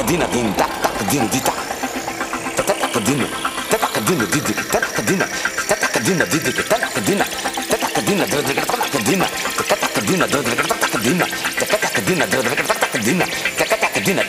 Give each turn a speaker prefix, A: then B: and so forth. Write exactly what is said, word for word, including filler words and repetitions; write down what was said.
A: cadina din da da cadina di da da da cadina da da cadina di di da da cadina da da cadina di di da da cadina da da cadina da da cadina da da cadina da da cadina da da cadina da da cadina da da cadina da da cadina